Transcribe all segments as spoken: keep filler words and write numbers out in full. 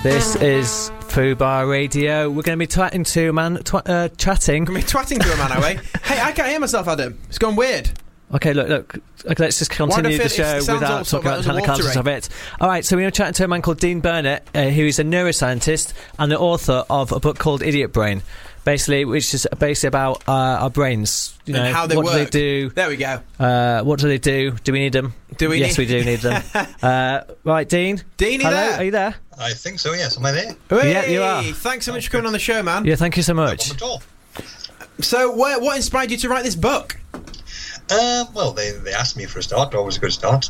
This is Fubar Radio. We're going to be twatting to a man, tw- uh, chatting. We're going to be twatting to a man, are we? Hey, I can't hear myself, Adam. It's gone weird. Okay, look, look. Okay, let's just continue the show without talking about the technicalities of it. All right, so we're chatting to a man called Dean Burnett, uh, who is a neuroscientist and the author of a book called Idiot Brain, basically, which is basically about uh, our brains. You and know, how they what work. do they do? There we go. Uh, what do they do? Do we need them? Do we? Yes, need- we do need them. uh, right, Dean. Dean, are you Hello, there? are you there? I think so, yes. Am I there? Hey, Yeah, you are. Thanks so much for coming on the show, man. Yeah, thank you so much. No problem So, what, what inspired you to write this book? at all. Um, well, they, they asked me for a start. Always a good start.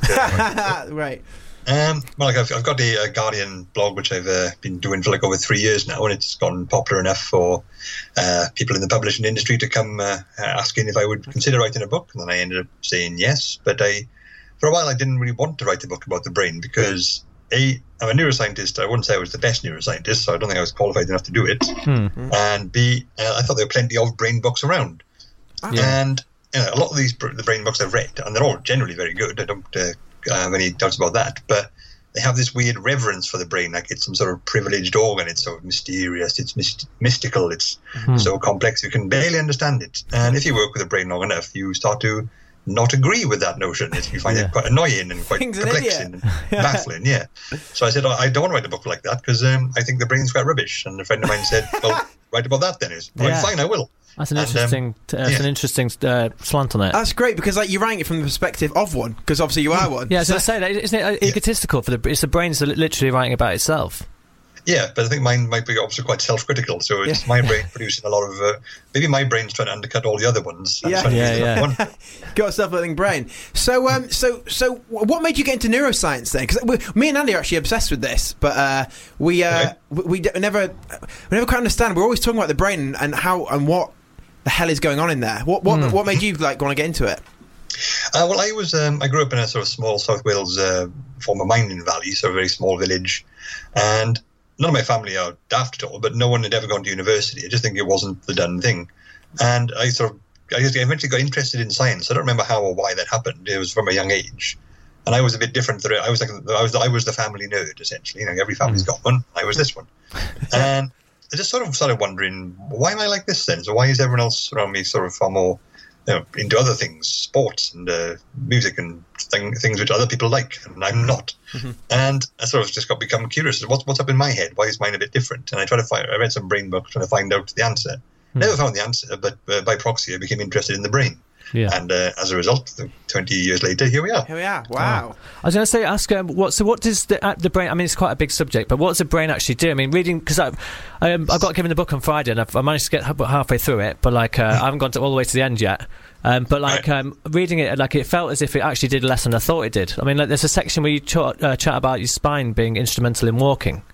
Right. Um, well, like I've, I've got a, a Guardian blog which I've uh, been doing for like over three years now, and it's gotten popular enough for uh, people in the publishing industry to come uh, asking if I would consider writing a book, and then I ended up saying yes. But I, for a while, I didn't really want to write a book about the brain because A, I'm a neuroscientist. I wouldn't say I was the best neuroscientist, so I don't think I was qualified enough to do it. Hmm. And B, uh, I thought there were plenty of brain books around, Yeah. and you know, a lot of these the brain books I've read, and they're all generally very good. I don't uh, have any doubts about that, but they have this weird reverence for the brain, like it's some sort of privileged organ. It's so mysterious, it's myst- mystical, it's Hmm. so complex you can barely understand it. And if you work with the brain long enough, you start to not agree with that notion. It's, you find Yeah. it quite annoying and quite Thing's an perplexing idiot. and baffling. Yeah. So I said, I don't want to write a book like that because um, I think the brain's quite rubbish. And a friend of mine said, well, write about that then. Is well, Yeah. fine, I will. That's an And, um, interesting, t- that's yeah. an interesting uh, slant on it. That's great because like you're writing it from the perspective of one, because obviously you are one. Yeah, so I So- say that isn't it uh, egotistical for the? It's the brain's li- literally writing about itself. Yeah, but I think mine might be also quite self-critical. So it's Yeah. my brain producing a lot of. Uh, maybe my brain's trying to undercut all the other ones. and Yeah. trying to Yeah, be the yeah. one. Got a self-learning brain. So, um, so, so, what made you get into neuroscience then? Because me and Andy are actually obsessed with this, but uh, we, uh, Okay. we, we d- never, we never quite understand. We're always talking about the brain and, and how and what the hell is going on in there. What, what, Hmm. what made you like want to get into it? Uh, well, I was. Um, I grew up in a sort of small South Wales uh, former mining valley, so a very small village, and none of my family are daft at all. But no one had ever gone to university. I just think it wasn't the done thing, and I sort of. I just eventually got interested in science. I don't remember how or why that happened. It was from a young age, and I was a bit different. I was like I was I was the family nerd essentially. You know, every family's got one. I was this one, and I just sort of started wondering, why am I like this then? So why is everyone else around me sort of far more, you know, into other things, sports and uh, music and thing, things which other people like, and I'm not. Mm-hmm. And I sort of just got become curious. What's what's up in my head? Why is mine a bit different? And I tried to find. I read some brain books trying to find out the answer. Never found the answer, but uh, by proxy, I became interested in the brain. Yeah. And uh, as a result, twenty years later, here we are. Here we are. Wow. I was going to say, ask um, what. So, what does the uh, the brain? I mean, it's quite a big subject, but what does the brain actually do? I mean, reading because I, um, I got given the book on Friday, and I've, I managed to get about halfway through it, but like uh, I haven't gone to, all the way to the end yet. Um, but like Right. um, reading it, like it felt as if it actually did less than I thought it did. I mean, like there's a section where you ch- uh, chat about your spine being instrumental in walking.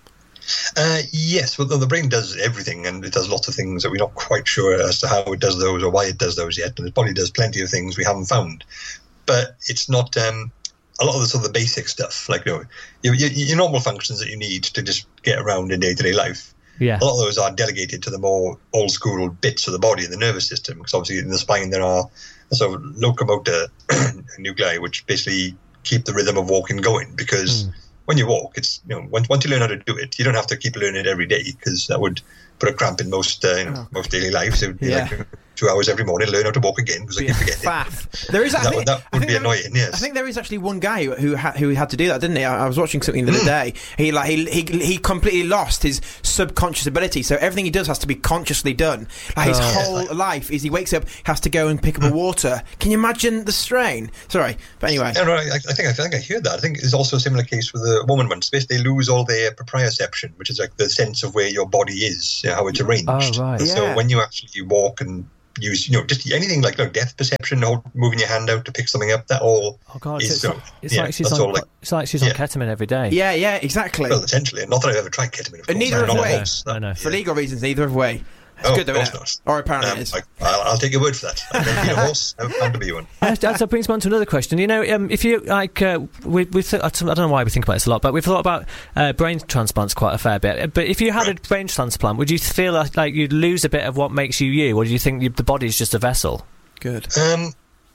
Uh, yes, well, the brain does everything, and it does lots of things that we're not quite sure as to how it does those or why it does those yet. And it probably does plenty of things we haven't found. But it's not um, a lot of the sort of the basic stuff, like you know, your, your, your normal functions that you need to just get around in day-to-day life. Yeah. A lot of those are delegated to the more old-school bits of the body, the nervous system, because obviously in the spine there are a sort of locomotor nuclei which basically keep the rhythm of walking going, because Mm. when you walk, it's, you know, once, once you learn how to do it, you don't have to keep learning it every day, because that would put a cramp in most uh, you know, Oh. most daily lives. It would be Yeah. like two hours every morning, learn how to walk again, because I Be keep a forgetting. faff. There is. I That think, would- that I would think be there- annoying, yes. I think there is actually one guy who who, ha- who had to do that, didn't he? I, I was watching something the other day. He like he, he he completely lost his subconscious ability. So everything he does has to be consciously done. Like his Oh. whole life is he wakes up, has to go and pick up a water. Can you imagine the strain? Sorry, but anyway. Yeah, no, I, I think I think I hear that. I think it's also a similar case with a woman once. Basically, they lose all their proprioception, which is like the sense of where your body is, you know, how it's arranged. Oh, right. And Yeah. So when you actually walk and use, you know, just anything like, like depth perception, or moving your hand out to pick something up, that all Oh God, is it's, so. like, it's yeah, like she's that's on. all like, It's like she's on yeah. ketamine every day. Yeah, yeah, exactly. well, essentially. Not that I've ever tried ketamine. Of course. And neither I'm have not we. a horse. I know. For legal reasons, neither have we. It's Oh, good though, of isn't course it? Or apparently Um, it is. I, I'll, I'll take your word for that. I've never been a horse. I've found to be one. Uh, that brings me on to another question. You know, um, if you like, uh, we, we th- I don't know why we think about this a lot, but we've thought about uh, brain transplants quite a fair bit. But if you had Right. a brain transplant, would you feel like, like you'd lose a bit of what makes you you, or do you think you, the body's just a vessel? Good. Um,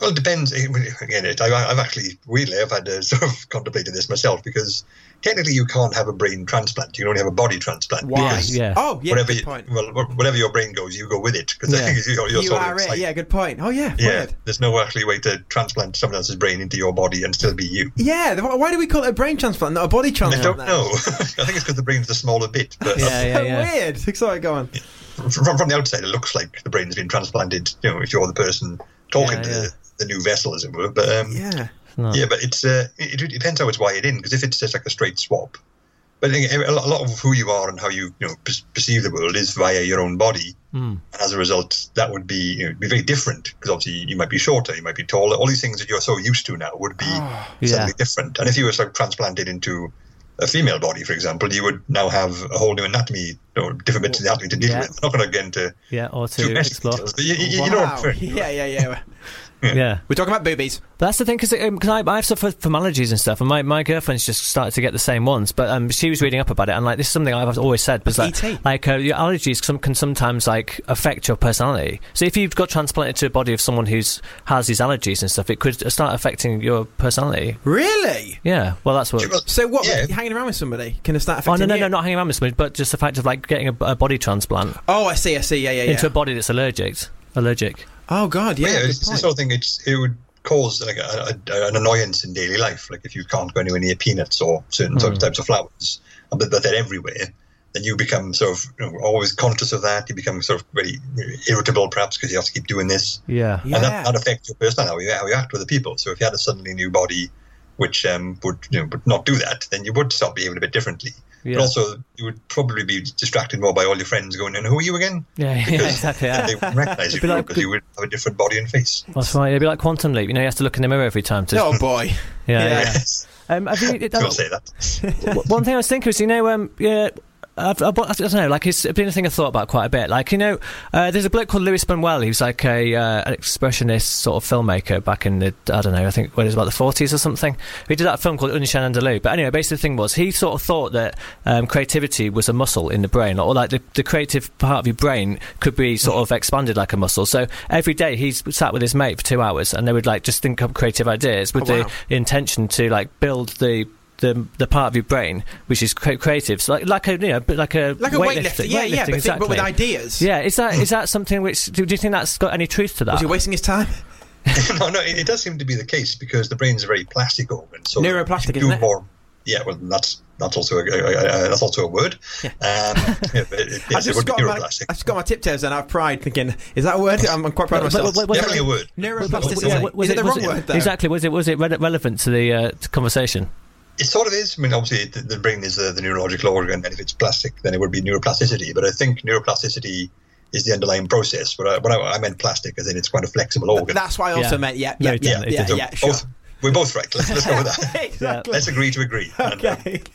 Well, it depends. Again, it, I, I've actually, weirdly, I've had to sort of contemplated this myself, because technically you can't have a brain transplant. You can only have a body transplant. Why? Yeah. Oh, yeah, whatever good you, point. Well, whatever your brain goes, you go with it. Because Yeah. you're, you're You sort are of it. like, Yeah, good point. Oh, yeah. yeah, Weird. there's no actually way to transplant someone else's brain into your body and still be you. Yeah, th- why do we call it a brain transplant, not a body I transplant? don't then? know. I think it's because the brain's the smaller bit. But Yeah, yeah, So yeah. weird. Sorry, go on. from, from the outside, it looks like the brain's been transplanted, you know, if you're the person talking Yeah, to yeah. The, the new vessel, as it were. But um, Yeah. No. yeah, but it's uh, it, it depends how it's wired in, because if it's just like a straight swap, but I think a lot of who you are and how you, you know, per- perceive the world is via your own body. Mm. And as a result, that would be, you know, be very different, because obviously you might be shorter, you might be taller. All these things that you're so used to now would be Oh, suddenly yeah. different. And if you were sort of transplanted into a female body, for example, you would now have a whole new anatomy, you know, different bits of the anatomy to deal Yeah. with. I'm not going to get into Yeah, or too to many explore. details, but you, you, you know wow. what I'm Yeah, yeah, yeah. Yeah. We're talking about boobies. But that's the thing, because um, I, I've suffered from allergies and stuff, and my, my girlfriend's just started to get the same ones. But um, she was reading up about it, and like this is something I've always said, was like, E T. like uh, your allergies some, can sometimes like affect your personality. So if you've got transplanted to a body of someone who's has these allergies and stuff, it could start affecting your personality. Really? Yeah. Well, that's what. Well, So what? yeah. Hanging around with somebody can it start Oh affecting no no you? no not hanging around with somebody, but just the fact of like getting a, a body transplant Oh, I see. I see. Yeah, yeah, yeah. into a body that's allergic. Allergic. Oh God, yeah. Yeah, good it's the point. sort of thing. It's, it would cause like a, a, an annoyance in daily life. Like if you can't go anywhere near peanuts or certain Mm. types of flowers, but but they're everywhere, then you become sort of, you know, always conscious of that. You become sort of very irritable, perhaps, because you have to keep doing this, Yeah. Yeah. and that, that affects your personality, how you, how you act with the people. So if you had a suddenly new body, which um, would you know would not do that, then you would start behaving a bit differently. Yeah. But also, you would probably be distracted more by all your friends going, "And who are you again?" Yeah, yeah, Because exactly. Yeah. they wouldn't recognise you It'd be like- because you would have a different body and face. That's right. It'd be like Quantum Leap. You know, you have to look in the mirror every time to. Oh boy. yeah, yeah. yeah. Yes. Um, have you, Don't say that. W- one thing I was thinking was, you know, um, yeah, I've, I've, I don't know, like it's been a thing I've thought about quite a bit. Like, you know, uh, there's a bloke called Louis Buñuel. He was like a uh, an expressionist sort of filmmaker back in the, I don't know, I think when it was about the forties or something. He did that film called Un Chien Andalou. But anyway, basically the thing was, he sort of thought that um, creativity was a muscle in the brain, or like the, the creative part of your brain could be sort of expanded like a muscle. So every day he sat with his mate for two hours, and they would like just think up creative ideas with Oh, wow. the intention to like build the the the part of your brain which is cre- creative, so like like a you know but like a Like a weightlifter, yeah, yeah, but, think, but with ideas. yeah. Is that is that something which do, do you think that's got any truth to that? Was he wasting his time? no, no, it, it does seem to be the case, because the brain's a very plastic organ. So Neuroplastic, if you do isn't it? more, yeah, well, that's that's also a, a, a, that's also a word. Yeah. Um, yeah, but it, I yes, it just would be got my, neuroplastic. I just got my tiptoes and out of pride, thinking, is that a word? I'm, I'm quite proud of But- myself. but- but- Definitely a word. Neuroplasticity. Yeah, was is it the was wrong word though? Exactly. Was it was it re- relevant to the uh, to conversation? It sort of is. I mean, obviously, the, the brain is the, the neurological organ, and if it's plastic, then it would be neuroplasticity. But I think neuroplasticity is the underlying process. But I, but I, I meant plastic, as in it's quite a flexible organ. That's why I also Yeah. meant, yeah, yeah, No, yeah, definitely, yeah, So yeah, sure. both, we're both right. Let's, let's go with that. Exactly. Let's agree to agree. And, um, Okay.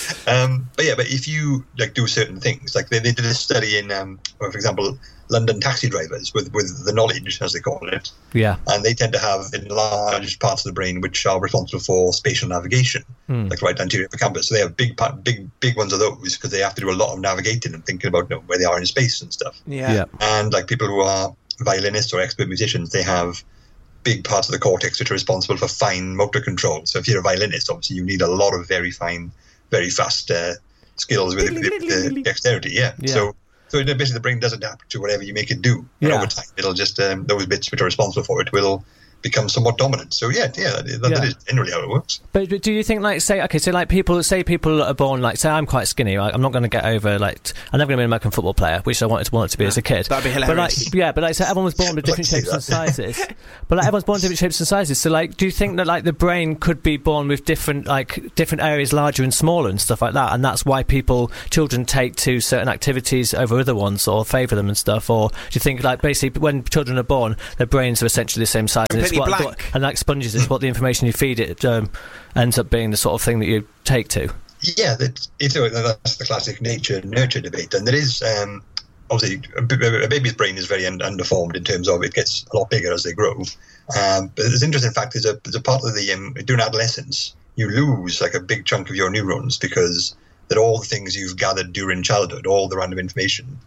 Um, but yeah, but if you like do certain things, like they, they did a study in, um, for example, London taxi drivers with, with the knowledge, as they call it, Yeah. and they tend to have enlarged parts of the brain which are responsible for spatial navigation, Hmm. like right anterior hippocampus. So they have big, pa- big, big ones of those because they have to do a lot of navigating and thinking about, you know, where they are in space and stuff. Yeah. Yeah. And like people who are violinists or expert musicians, they have big parts of the cortex which are responsible for fine motor control. So if you're a violinist, obviously you need a lot of very fine, very fast uh, skills with, with, uh, dexterity. Yeah. Yeah. So so basically the brain does adapt to whatever you make it do. And Yeah. over time, it'll just um, those bits which are responsible for it will become somewhat dominant. So yeah, yeah, that, that Yeah. is generally how it works. But, but do you think, like, say, okay, so like people, say people are born, like, say I'm quite skinny, like, I'm not going to get over, like, t- I'm never going to be an American football player, which I wanted to wanted to be as a kid. That'd be But hilarious. like, yeah, but like, so everyone was born with I'd like different to see shapes and that. sizes. But like, everyone's born with different shapes and sizes. So like, do you think that like the brain could be born with different, like, different areas larger and smaller and stuff like that, and that's why people, children take to certain activities over other ones or favour them and stuff? Or do you think, like, basically when children are born, their brains are essentially the same size, and it's Completely what, blank. and like sponges, it's what the information you feed it um, ends up being the sort of thing that you take to. Yeah, that, it's, that's the classic nature-nurture debate. And there is, um, obviously, a, b- a baby's brain is very un- underformed in terms of it gets a lot bigger as they grow. Um, but there's an interesting fact, there's a, there's a part of the, um, during adolescence, you lose like a big chunk of your neurons because they're all the things you've gathered during childhood, all the random information.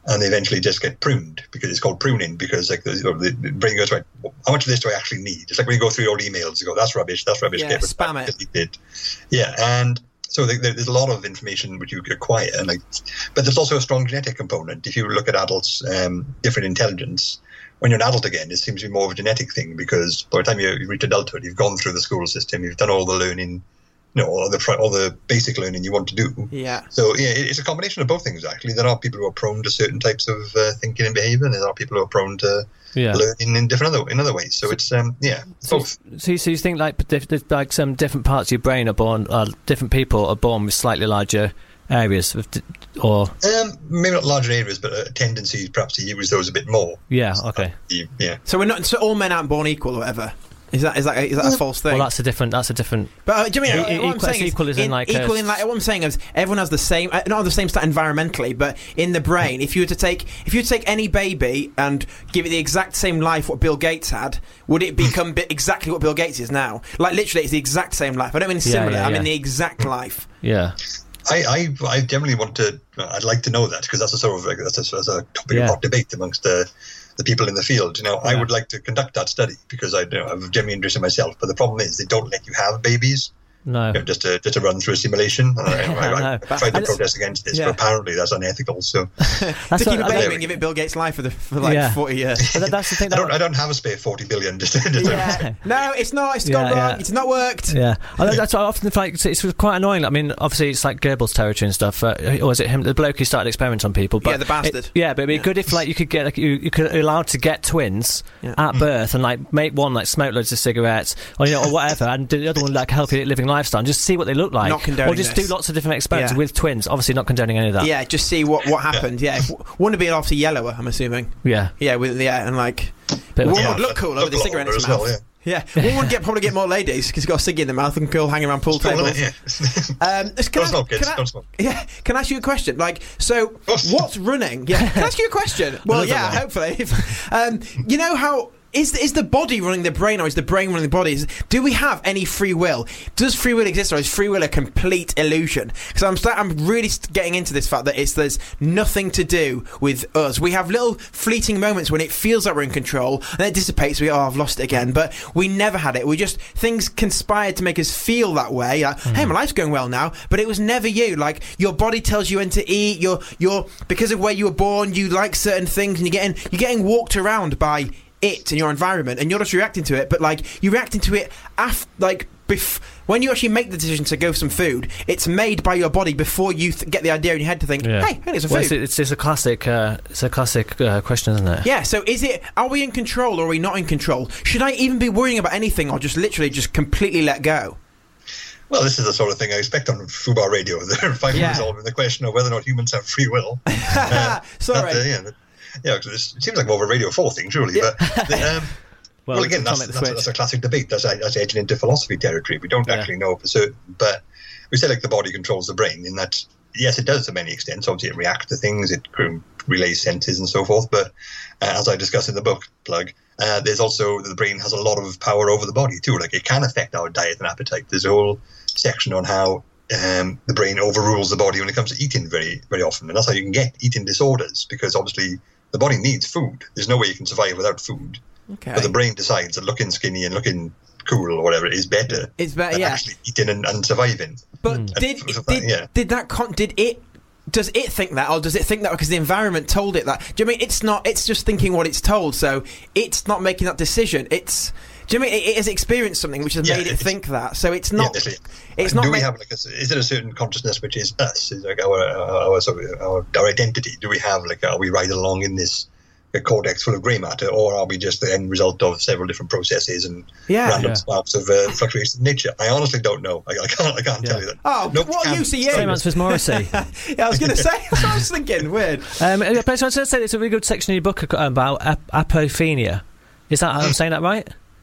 and they eventually just get pruned because it's called pruning, because like the, the brain goes, right, how much of this do I actually need? It's like when you go through your old emails, you go, that's rubbish, that's rubbish. Yeah, spam it. Deleted. Yeah, and so the, the, there's a lot of information which you acquire, and like, but there's also a strong genetic component. If you look at adults, um, different intelligence, when you're an adult again, it seems to be more of a genetic thing, because by the time you, you reach adulthood, you've gone through the school system, you've done all the learning, you know, all the all the basic learning you want to do. Yeah. So yeah, it's a combination of both things. Actually, there are people who are prone to certain types of uh, thinking and behaviour, and there are people who are prone to yeah. learning in different other in other ways. So, so it's um yeah so, both. So, so you think like like some different parts of your brain are born, uh, different people are born with slightly larger areas, of, or um maybe not larger areas, but a tendency perhaps to use those a bit more. Yeah. Okay. Uh, yeah. So we're not. So all men aren't born equal, or whatever. Is that is that is that a false thing? Well, that's a different. That's a different. But uh, do you mean e- what equal, I'm saying equal is, in, in like equal a, in like what I'm saying is everyone has the same, uh, not the same stat environmentally, but in the brain. If you were to take if you were to take any baby and give it the exact same life what Bill Gates had, would it become bi- exactly what Bill Gates is now? Like literally, it's the exact same life. I don't mean similar. Yeah, yeah, I mean yeah. the exact life. Yeah. I, I, I generally want to. I'd like to know that, because that's a sort of like, that's a, that's a topic Yeah. of hot debate amongst the the people in the field. You know, Yeah. I would like to conduct that study, because I, you know, I'm genuinely interested myself. But the problem is they don't let you have babies. No. You know, just to just to run through a simulation. And I, I, I, No. I tried to protest against this, Yeah. but apparently that's unethical. So That's to keep what- a I- baby and give it Bill Gates' life for the for like Yeah. forty years. But that- that's the thing. I That, don't I don't have a spare forty billion. Just, to, just yeah. No, it's not. It's Yeah, gone wrong. yeah. It's not worked. Yeah, I know that's why I often like it's, it's quite annoying. I mean, obviously it's like Goebbels' territory and stuff. Uh, or is it him, the bloke who started experiments on people? But Yeah, the bastard. It, yeah, but it'd be Yeah. good if like you could get like you you could allowed to get twins Yeah. at birth and like make one like smoke loads of cigarettes or you know or whatever, and the other one like healthy living lifestyle, and just see what they look like. Not condoning or just this. do lots of different experiments Yeah. with twins. Obviously not condoning any of that. Yeah, just see what what happened. Yeah, yeah. Wouldn't it be obviously yellower? I'm assuming. Yeah. Yeah, with yeah, and like Bit of one a- would look cooler with a look cigarette in older his as well, mouth. Yeah, one would get probably get more ladies because he's got a ciggy in the mouth and girl hanging around pool Cool, tables. isn't it? Yeah. Um, can Don't I, smoke, kids. can I- Don't smoke. Yeah, can I ask you a question? Like, so course. what's running? Yeah, can I ask you a question? Well, Another yeah, one. hopefully. um, you know how. Is the, is the body running the brain, or is the brain running the body? Is, do we have any free will? Does free will exist, or is free will a complete illusion? Because I'm sta- I'm really st- getting into this fact that it's there's nothing to do with us. We have little fleeting moments when it feels like we're in control, and then it dissipates. We oh, I've lost it again. But we never had it. We just things conspired to make us feel that way. Like, Mm. hey, my life's going well now, but it was never you. Like your body tells you when to eat. You're you're because of where you were born. You like certain things, and you're getting you're getting walked around by it and your environment, and you're just reacting to it. But like you're reacting to it after, like bef- when you actually make the decision to go for some food, it's made by your body before you th- get the idea in your head to think, Yeah. hey, hey, there's a Well, food. it's, it's, it's a classic. Uh, it's a classic uh, question, isn't it? Yeah, so is it, are we in control or are we not in control? Should I even be worrying about anything, or just literally just completely let go? Well, this is the sort of thing I expect on Fubar Radio. They're finally Yeah. resolving the question of whether or not humans have free will. Uh, Sorry. that, uh, yeah, that- yeah, 'cause it seems like more of a Radio four thing, surely. Yeah. But the, um, Well, well, again, it's that's, on the that's, a, switch. that's a classic debate. That's, that's edging into philosophy territory. We don't Yeah. actually know for certain. But we say like the body controls the brain, in that, yes, it does to many extents. Obviously, it reacts to things, it relays senses and so forth. But uh, as I discuss in the book, plug, uh, there's also the brain has a lot of power over the body too. Like it can affect our diet and appetite. There's a whole section on how um, the brain overrules the body when it comes to eating very, very often. And that's how you can get eating disorders, because obviously the body needs food. There's no way you can survive without food. Okay. But the brain decides that looking skinny and looking cool or whatever is better It's better, than yeah. actually eating and, and surviving. But And did for- for did, that, yeah. did that con- did it does it think that, or does it think that because the environment told it that? Do you mean it's not? It's just thinking what it's told, so it's not making that decision. It's do you mean it, it has experienced something which has Yeah, made it it's- think that? So it's not. Yeah, it's, it's do not. we make- have like a, is it a certain consciousness which is us? Is like our our, our, sort of, our our identity? Do we have like are we riding along in this a cortex full of grey matter, or are we just the end result of several different processes and Yeah. random Yeah. sparks of uh, fluctuations in nature? I honestly don't know. I, I can't. I can't Yeah. tell you that. Oh, Nobody what can. use are you? Same answer as Morrissey. Yeah, I was going to say. That's what I was thinking. Weird. Um, but I was going to say it's a really good section in your book about ap- apophenia. Is that I'm saying that right?